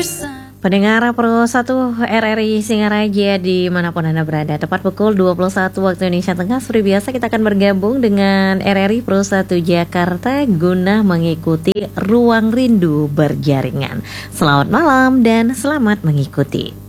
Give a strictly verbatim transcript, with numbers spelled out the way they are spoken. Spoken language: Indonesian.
Pendengar Pro satu R R I Singaraja dimanapun Anda berada, tepat pukul dua puluh satu waktu Indonesia Tengah. Seperti biasa kita akan bergabung dengan R R I Pro satu Jakarta guna mengikuti Ruang Rindu Berjaringan. Selamat malam dan selamat mengikuti.